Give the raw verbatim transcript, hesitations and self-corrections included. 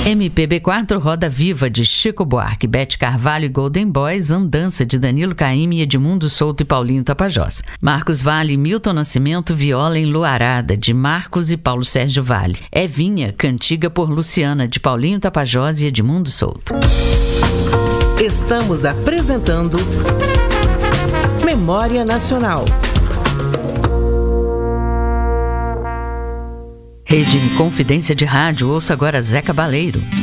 M P B quatro, Roda Viva, de Chico Buarque, Bete Carvalho e Golden Boys, Andança, de Danilo Caymmi, Edmundo Souto e Paulinho Tapajós. Marcos Valle e Milton Nascimento, Viola Enluarada, de Marcos e Paulo Sérgio Valle. Evinha, Cantiga por Luciana, de Paulinho Tapajós e Edmundo Souto. Estamos apresentando Memória Nacional. Rede Inconfidência de Rádio, ouça agora Zé Cabaleiro.